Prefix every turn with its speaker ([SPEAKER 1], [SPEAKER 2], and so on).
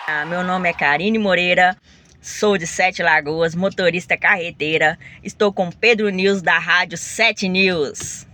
[SPEAKER 1] Meu nome é Karine Moreira, sou de Sete Lagoas, motorista carreteira. Estou com Pedro News da Rádio 7 News.